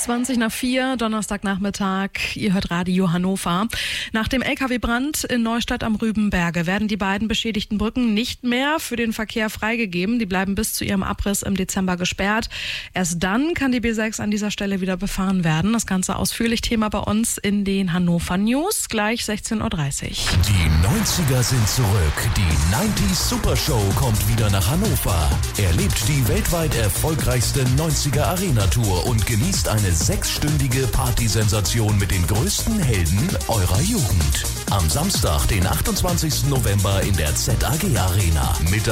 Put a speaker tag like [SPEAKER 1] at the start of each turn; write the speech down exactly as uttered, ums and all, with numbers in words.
[SPEAKER 1] zwanzig nach vier, Donnerstagnachmittag. Ihr hört Radio Hannover. Nach dem L K W-Brand in Neustadt am Rübenberge werden die beiden beschädigten Brücken nicht mehr für den Verkehr freigegeben. Die bleiben bis zu ihrem Abriss im Dezember gesperrt. Erst dann kann die B sechs an dieser Stelle wieder befahren werden. Das Ganze ausführlich Thema bei uns in den Hannover News, gleich sechzehn Uhr dreißig.
[SPEAKER 2] Die neunziger sind zurück. Die neunziger Super Show kommt wieder nach Hannover. Erlebt die weltweit erfolgreichste neunziger Arena-Tour und genießt eine sechsstündige Partysensation mit den größten Helden eurer Jugend. Am Samstag, den achtundzwanzigsten November in der Z A G Arena. Mit